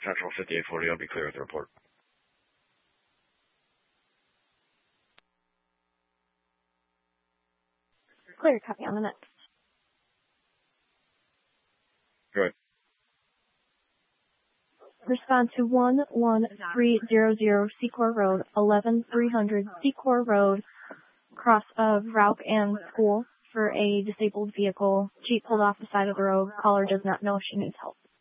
Central 5840, I'll be clear with the report. Clear, copy on the next. Go ahead. Respond to 11300 Secor Road, 11300 Secor Road, cross of Rauch and School for a disabled vehicle. Jeep pulled off the side of the road. Caller does not know if she needs help.